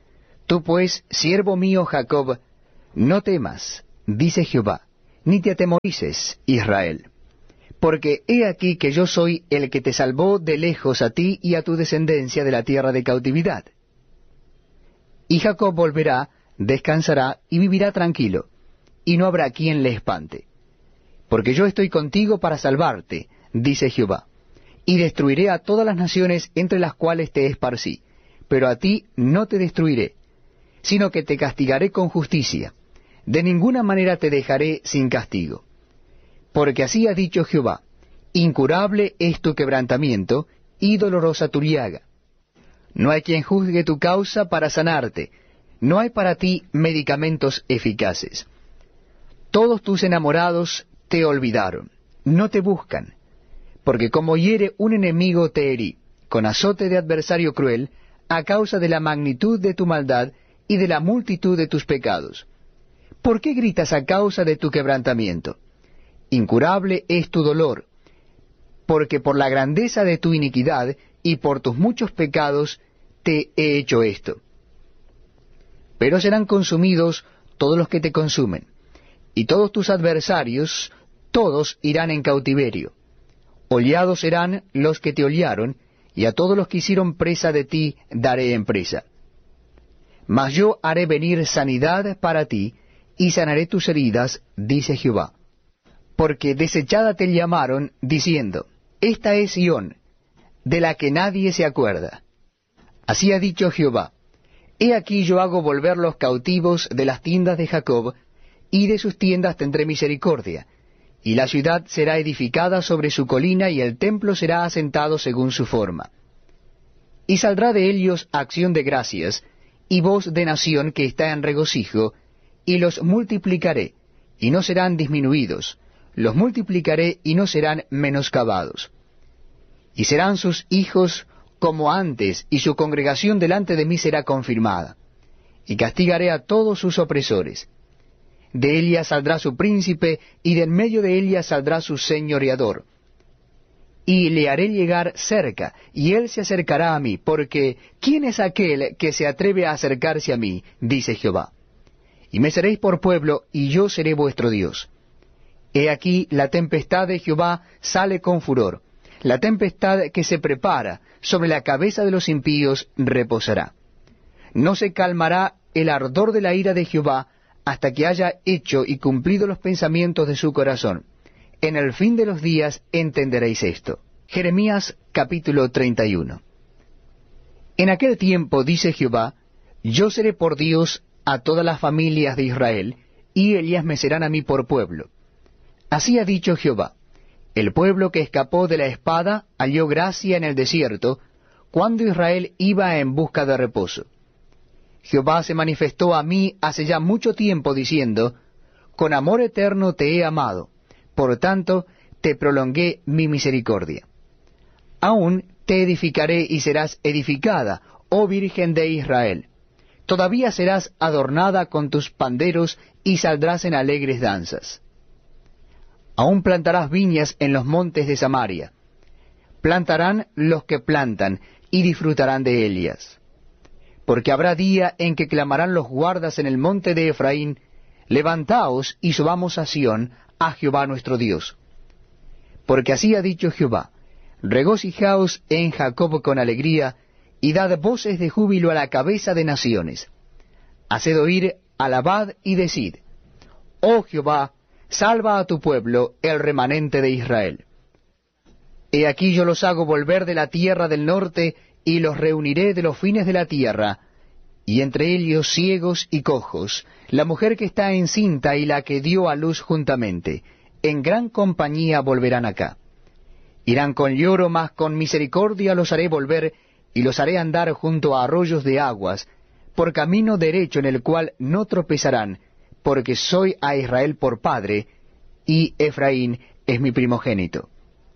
Tú pues, siervo mío Jacob, no temas, dice Jehová, ni te atemorices, Israel. Porque he aquí que yo soy el que te salvó de lejos a ti y a tu descendencia de la tierra de cautividad. Y Jacob volverá, descansará y vivirá tranquilo, y no habrá quien le espante. Porque yo estoy contigo para salvarte, dice Jehová, y destruiré a todas las naciones entre las cuales te esparcí, pero a ti no te destruiré, sino que te castigaré con justicia. De ninguna manera te dejaré sin castigo. Porque así ha dicho Jehová, incurable es tu quebrantamiento, y dolorosa tu llaga. No hay quien juzgue tu causa para sanarte, no hay para ti medicamentos eficaces. Todos tus enamorados te olvidaron, no te buscan, porque como hiere un enemigo te herí, con azote de adversario cruel, a causa de la magnitud de tu maldad y de la multitud de tus pecados. ¿Por qué gritas a causa de tu quebrantamiento? Incurable es tu dolor, porque por la grandeza de tu iniquidad y por tus muchos pecados te he hecho esto. Pero serán consumidos todos los que te consumen, y todos tus adversarios, todos irán en cautiverio. Hollados serán los que te hollaron, y a todos los que hicieron presa de ti daré en presa. Mas yo haré venir sanidad para ti, y sanaré tus heridas, dice Jehová. Porque desechada te llamaron, diciendo, esta es Sión, de la que nadie se acuerda. Así ha dicho Jehová, he aquí yo hago volver los cautivos de las tiendas de Jacob, y de sus tiendas tendré misericordia, y la ciudad será edificada sobre su colina, y el templo será asentado según su forma. Y saldrá de ellos acción de gracias, y voz de nación que está en regocijo, y los multiplicaré, y no serán disminuidos, los multiplicaré y no serán menoscabados. Y serán sus hijos como antes, y su congregación delante de mí será confirmada. Y castigaré a todos sus opresores. De ella saldrá su príncipe, y de en medio de ella saldrá su señoreador. Y le haré llegar cerca, y él se acercará a mí, porque ¿quién es aquel que se atreve a acercarse a mí? Dice Jehová. Y me seréis por pueblo, y yo seré vuestro Dios. He aquí la tempestad de Jehová sale con furor, la tempestad que se prepara sobre la cabeza de los impíos reposará. No se calmará el ardor de la ira de Jehová hasta que haya hecho y cumplido los pensamientos de su corazón. En el fin de los días entenderéis esto. Jeremías capítulo treinta y uno. En aquel tiempo, dice Jehová, yo seré por Dios a todas las familias de Israel, y ellas me serán a mí por pueblo. Así ha dicho Jehová, el pueblo que escapó de la espada halló gracia en el desierto, cuando Israel iba en busca de reposo. Jehová se manifestó a mí hace ya mucho tiempo, diciendo, con amor eterno te he amado, por tanto te prolongué mi misericordia. Aún te edificaré y serás edificada, oh Virgen de Israel. Todavía serás adornada con tus panderos y saldrás en alegres danzas. Aún plantarás viñas en los montes de Samaria. Plantarán los que plantan y disfrutarán de ellas. Porque habrá día en que clamarán los guardas en el monte de Efraín, levantaos y subamos a Sión, a Jehová nuestro Dios. Porque así ha dicho Jehová, regocijaos en Jacob con alegría, y dad voces de júbilo a la cabeza de naciones. Haced oír, alabad y decid, oh Jehová, salva a tu pueblo, el remanente de Israel. He aquí yo los hago volver de la tierra del norte, y los reuniré de los fines de la tierra, y entre ellos ciegos y cojos, la mujer que está encinta y la que dio a luz juntamente, en gran compañía volverán acá. Irán con lloro, mas con misericordia los haré volver, y los haré andar junto a arroyos de aguas, por camino derecho en el cual no tropezarán, porque soy a Israel por padre, y Efraín es mi primogénito.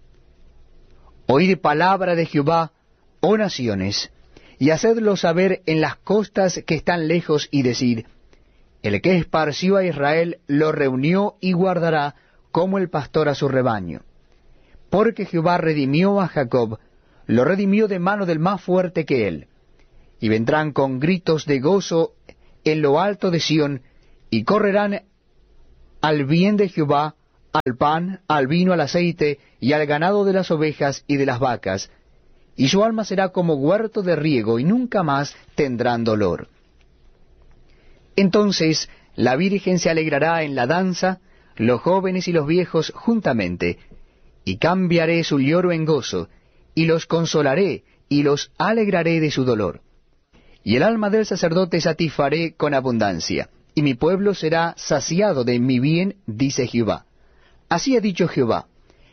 Oíd palabra de Jehová, oh naciones, y hacedlo saber en las costas que están lejos, y decid, el que esparció a Israel lo reunió y guardará como el pastor a su rebaño. Porque Jehová redimió a Jacob, lo redimió de mano del más fuerte que él. Y vendrán con gritos de gozo en lo alto de Sión, y correrán al bien de Jehová, al pan, al vino, al aceite, y al ganado de las ovejas y de las vacas, y su alma será como huerto de riego, y nunca más tendrán dolor. Entonces la Virgen se alegrará en la danza, los jóvenes y los viejos juntamente, y cambiaré su lloro en gozo, y los consolaré, y los alegraré de su dolor. Y el alma del sacerdote satisfaré con abundancia, y mi pueblo será saciado de mi bien, dice Jehová. Así ha dicho Jehová: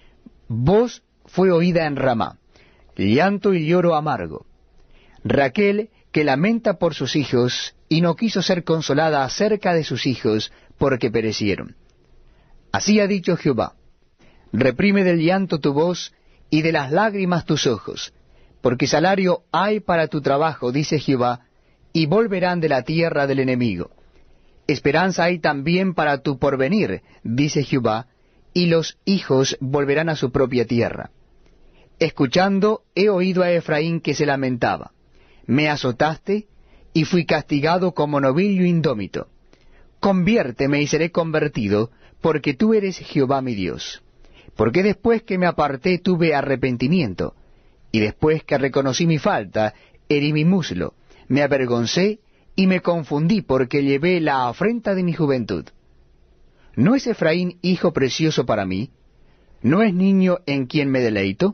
voz fue oída en Ramá, llanto y lloro amargo. Raquel, que lamenta por sus hijos, y no quiso ser consolada acerca de sus hijos, porque perecieron. Así ha dicho Jehová: reprime del llanto tu voz, y de las lágrimas tus ojos, porque salario hay para tu trabajo, dice Jehová, y volverán de la tierra del enemigo. Esperanza hay también para tu porvenir, dice Jehová, y los hijos volverán a su propia tierra. Escuchando, he oído a Efraín que se lamentaba. Me azotaste, y fui castigado como novillo indómito. Conviérteme y seré convertido, porque tú eres Jehová mi Dios. Porque después que me aparté tuve arrepentimiento, y después que reconocí mi falta, herí mi muslo, me avergoncé y me confundí, porque llevé la afrenta de mi juventud. ¿No es Efraín hijo precioso para mí? ¿No es niño en quien me deleito?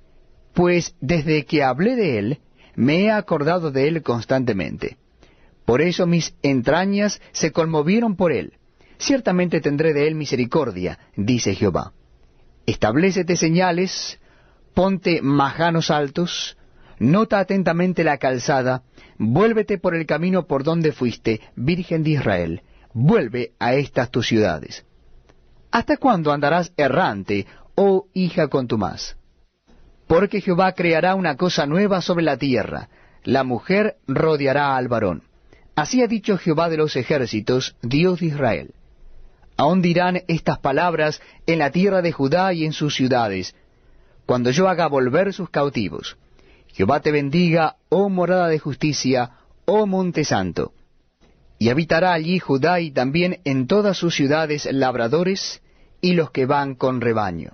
Pues desde que hablé de él, me he acordado de él constantemente. Por eso mis entrañas se conmovieron por él. Ciertamente tendré de él misericordia, dice Jehová. Establécete señales, ponte majanos altos, nota atentamente la calzada, vuélvete por el camino por donde fuiste, Virgen de Israel, vuelve a estas tus ciudades. ¿Hasta cuándo andarás errante, oh hija contumaz? Porque Jehová creará una cosa nueva sobre la tierra, la mujer rodeará al varón. Así ha dicho Jehová de los ejércitos, Dios de Israel. Aún dirán estas palabras en la tierra de Judá y en sus ciudades, cuando yo haga volver sus cautivos. Jehová te bendiga, oh morada de justicia, oh monte santo. Y habitará allí Judá y también en todas sus ciudades labradores y los que van con rebaño.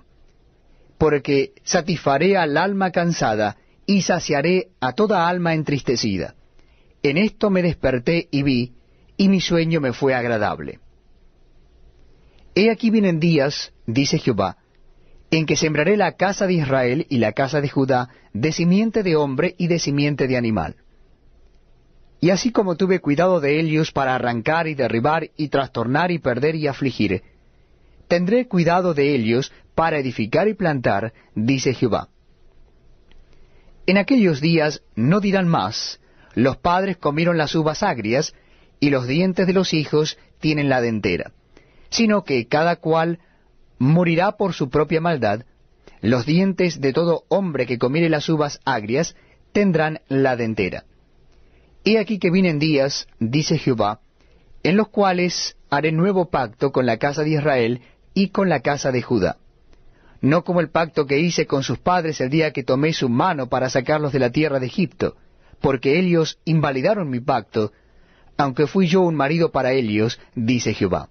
Porque satisfaré al alma cansada y saciaré a toda alma entristecida. En esto me desperté y vi, y mi sueño me fue agradable. He aquí vienen días, dice Jehová, en que sembraré la casa de Israel y la casa de Judá de simiente de hombre y de simiente de animal. Y así como tuve cuidado de ellos para arrancar y derribar y trastornar y perder y afligir, tendré cuidado de ellos para edificar y plantar, dice Jehová. En aquellos días no dirán más, los padres comieron las uvas agrias, y los dientes de los hijos tienen la dentera, sino que cada cual morirá por su propia maldad. Los dientes de todo hombre que comiere las uvas agrias tendrán la dentera. He aquí que vienen días, dice Jehová, en los cuales haré nuevo pacto con la casa de Israel y con la casa de Judá. No como el pacto que hice con sus padres el día que tomé su mano para sacarlos de la tierra de Egipto, porque ellos invalidaron mi pacto, aunque fui yo un marido para ellos, dice Jehová.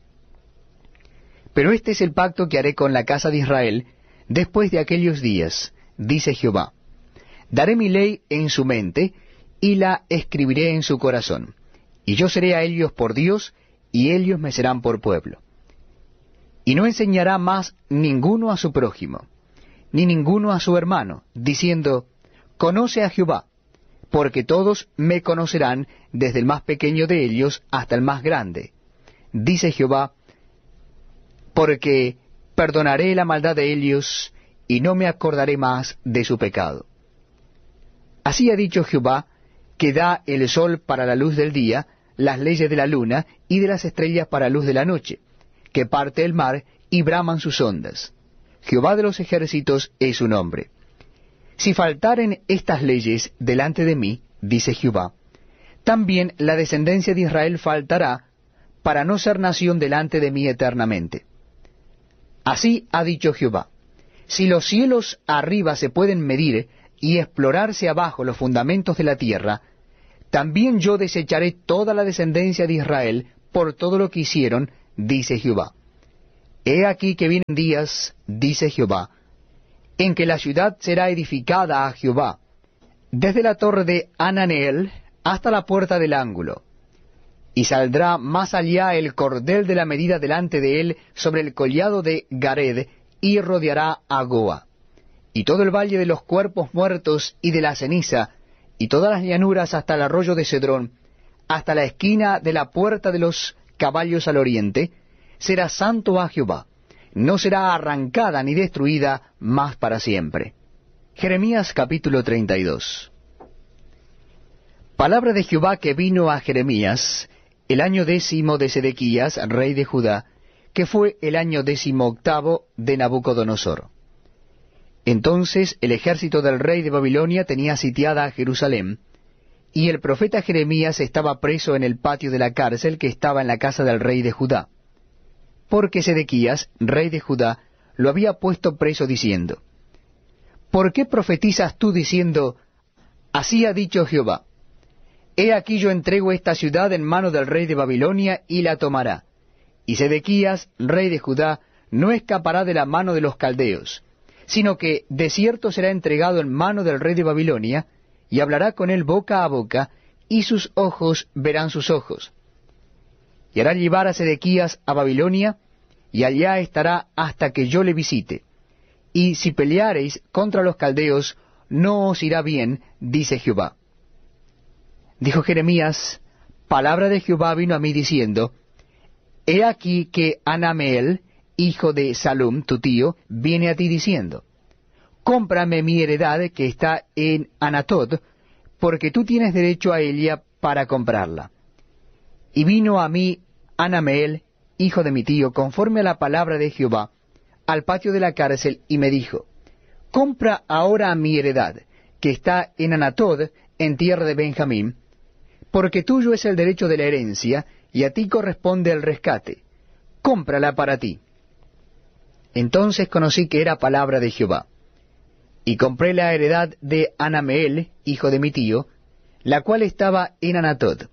Pero este es el pacto que haré con la casa de Israel después de aquellos días, dice Jehová. Daré mi ley en su mente, y la escribiré en su corazón. Y yo seré a ellos por Dios, y ellos me serán por pueblo. Y no enseñará más ninguno a su prójimo, ni ninguno a su hermano, diciendo, conoce a Jehová, porque todos me conocerán, desde el más pequeño de ellos hasta el más grande, dice Jehová, porque perdonaré la maldad de ellos, y no me acordaré más de su pecado. Así ha dicho Jehová, que da el sol para la luz del día, las leyes de la luna, y de las estrellas para luz de la noche, que parte el mar, y braman sus ondas. Jehová de los ejércitos es su nombre. Si faltaren estas leyes delante de mí, dice Jehová, también la descendencia de Israel faltará, para no ser nación delante de mí eternamente. Así ha dicho Jehová, si los cielos arriba se pueden medir, y explorarse abajo los fundamentos de la tierra, también yo desecharé toda la descendencia de Israel por todo lo que hicieron, dice Jehová. He aquí que vienen días, dice Jehová, en que la ciudad será edificada a Jehová, desde la torre de Hananeel hasta la puerta del ángulo. Y saldrá más allá el cordel de la medida delante de él sobre el collado de Gared, y rodeará a Goa. Y todo el valle de los cuerpos muertos y de la ceniza, y todas las llanuras hasta el arroyo de Cedrón, hasta la esquina de la puerta de los caballos al oriente, será santo a Jehová, no será arrancada ni destruida más para siempre. Jeremías capítulo treinta y dos. Palabra de Jehová que vino a Jeremías el año décimo de Sedequías, rey de Judá, que fue el año décimo octavo de Nabucodonosor. Entonces el ejército del rey de Babilonia tenía sitiada a Jerusalén, y el profeta Jeremías estaba preso en el patio de la cárcel que estaba en la casa del rey de Judá, porque Sedequías, rey de Judá, lo había puesto preso diciendo, ¿por qué profetizas tú diciendo, así ha dicho Jehová? He aquí yo entrego esta ciudad en mano del rey de Babilonia, y la tomará. Y Sedequías, rey de Judá, no escapará de la mano de los caldeos, sino que de cierto será entregado en mano del rey de Babilonia, y hablará con él boca a boca, y sus ojos verán sus ojos. Y hará llevar a Sedequías a Babilonia, y allá estará hasta que yo le visite. Y si peleareis contra los caldeos, no os irá bien, dice Jehová. Dijo Jeremías, palabra de Jehová vino a mí diciendo, he aquí que Hanameel, hijo de Salum, tu tío, viene a ti diciendo, cómprame mi heredad que está en Anatot, porque tú tienes derecho a ella para comprarla. Y vino a mí Hanameel, hijo de mi tío, conforme a la palabra de Jehová, al patio de la cárcel, y me dijo, compra ahora mi heredad, que está en Anatot, en tierra de Benjamín, porque tuyo es el derecho de la herencia, y a ti corresponde el rescate. Cómprala para ti. Entonces conocí que era palabra de Jehová. Y compré la heredad de Hanameel, hijo de mi tío, la cual estaba en Anatot.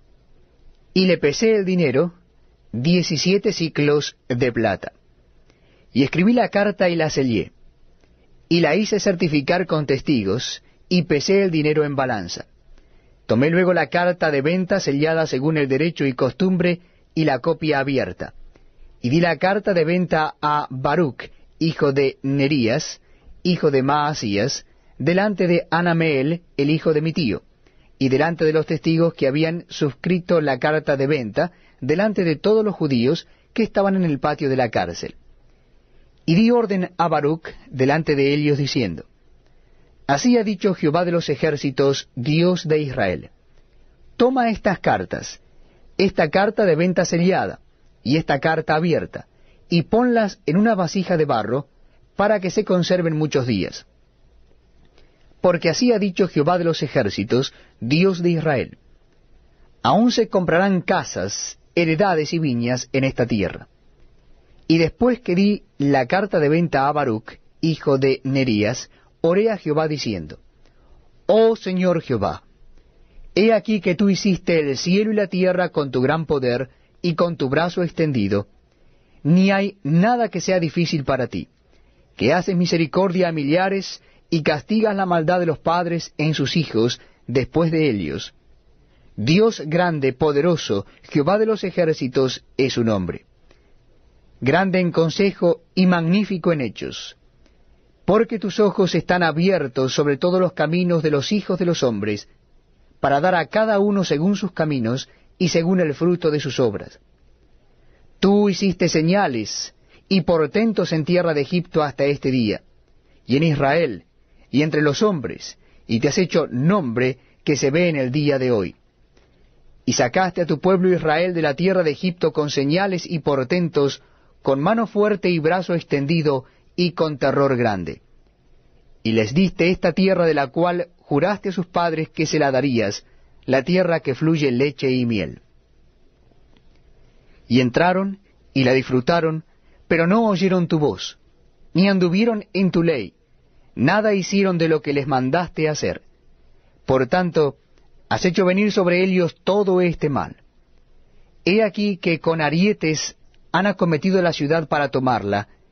Y le pesé el dinero, diecisiete siclos de plata. Y escribí la carta y la sellé. Y la hice certificar con testigos, y pesé el dinero en balanza. Tomé luego la carta de venta sellada según el derecho y costumbre, y la copia abierta. Y di la carta de venta a Baruch, hijo de Nerías, hijo de Maasías, delante de Hanameel, el hijo de mi tío, y delante de los testigos que habían suscrito la carta de venta, delante de todos los judíos que estaban en el patio de la cárcel. Y di orden a Baruch delante de ellos, diciendo, así ha dicho Jehová de los ejércitos, Dios de Israel, toma estas cartas, esta carta de venta sellada, y esta carta abierta, y ponlas en una vasija de barro, para que se conserven muchos días. Porque así ha dicho Jehová de los ejércitos, Dios de Israel, aún se comprarán casas, heredades y viñas en esta tierra. Y después que di la carta de venta a Baruch, hijo de Nerías, oré a Jehová diciendo, oh Señor Jehová, he aquí que tú hiciste el cielo y la tierra con tu gran poder y con tu brazo extendido, ni hay nada que sea difícil para ti, que haces misericordia a millares y castigas la maldad de los padres en sus hijos después de ellos. Dios grande, poderoso, Jehová de los ejércitos es su nombre. Grande en consejo y magnífico en hechos. Porque tus ojos están abiertos sobre todos los caminos de los hijos de los hombres, para dar a cada uno según sus caminos y según el fruto de sus obras. Tú hiciste señales y portentos en tierra de Egipto hasta este día, y en Israel, y entre los hombres, y te has hecho nombre que se ve en el día de hoy. Y sacaste a tu pueblo Israel de la tierra de Egipto con señales y portentos, con mano fuerte y brazo extendido, y con terror grande. Y les diste esta tierra de la cual juraste a sus padres que se la darías, la tierra que fluye leche y miel. Y entraron y la disfrutaron, pero no oyeron tu voz, ni anduvieron en tu ley, nada hicieron de lo que les mandaste hacer. Por tanto, has hecho venir sobre ellos todo este mal. He aquí que con arietes han acometido la ciudad para tomarla,